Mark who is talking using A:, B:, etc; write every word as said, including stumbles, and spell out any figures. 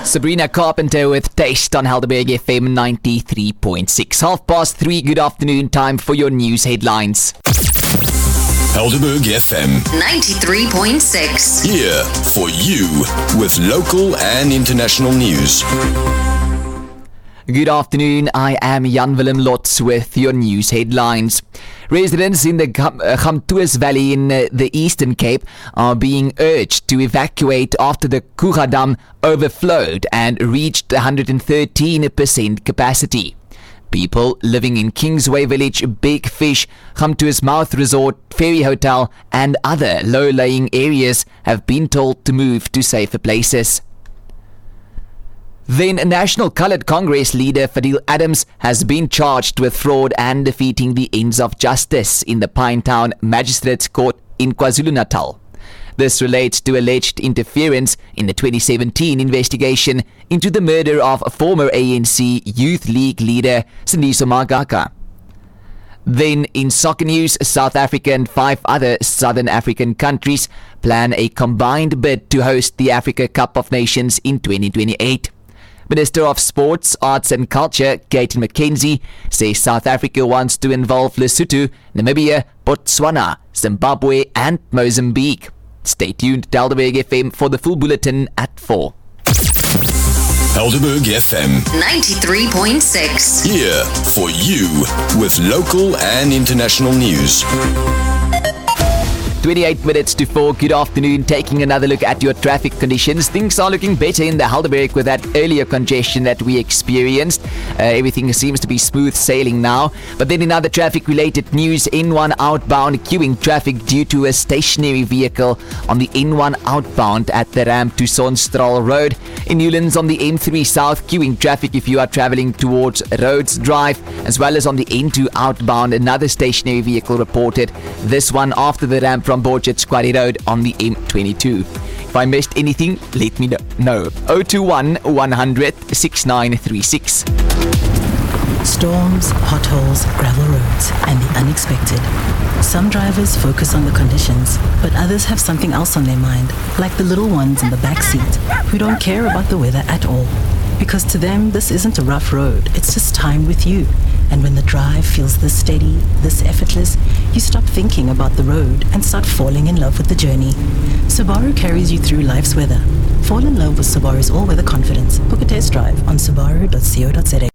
A: Sabrina Carpenter with Taste on Helderberg F M ninety-three point six. Half past three, good afternoon, time for your news headlines.
B: Helderberg F M
C: ninety-three point six.
B: Here for you with local and international news.
A: Good afternoon, I am Jan Willem Lotz with your news headlines. Residents in the Gamtoos Valley in uh, the Eastern Cape are being urged to evacuate after the Kruger Dam overflowed and reached one hundred thirteen percent capacity. People living in Kingsway Village, Big Fish, Gamtoos Mouth Resort, Ferry Hotel and other low-lying areas have been told to move to safer places. Then National Coloured Congress leader Fadil Adams has been charged with fraud and defeating the ends of justice in the Pinetown Magistrates Court in KwaZulu-Natal. This relates to alleged interference in the twenty seventeen investigation into the murder of former A N C Youth League leader Sindiso Magaka. Then in soccer news, South Africa and five other Southern African countries plan a combined bid to host the Africa Cup of Nations in twenty twenty-eight. Minister of Sports, Arts and Culture, Kate McKenzie, says South Africa wants to involve Lesotho, Namibia, Botswana, Zimbabwe and Mozambique. Stay tuned to Helderberg F M for the full bulletin at four.
B: Helderberg F M
C: ninety-three point six.
B: Here for you with local and international news.
A: twenty-eight minutes to four. Good afternoon. Taking another look at your traffic conditions. Things are looking better in the Helderberg with that earlier congestion that we experienced. Uh, everything seems to be smooth sailing now. But then in other traffic-related news, N one outbound queuing traffic due to a stationary vehicle on the N one outbound at the ramp to Sonstraal Road. In Newlands on the M three South, queuing traffic if you are travelling towards Rhodes Drive, as well as on the N two outbound, another stationary vehicle reported. This one after the ramp from Borchards Quarry Road on the M twenty-two. If I missed anything, let me know. zero two one, one hundred, sixty-nine thirty-six.
D: Storms, potholes, gravel roads, and the unexpected. Some drivers focus on the conditions, but others have something else on their mind, like the little ones in the back seat, who don't care about the weather at all. Because to them, this isn't a rough road, it's just time with you. And when the drive feels this steady, this effortless, you stop thinking about the road and start falling in love with the journey. Subaru carries you through life's weather. Fall in love with Subaru's all-weather confidence. Book a test drive on subaru dot co dot za.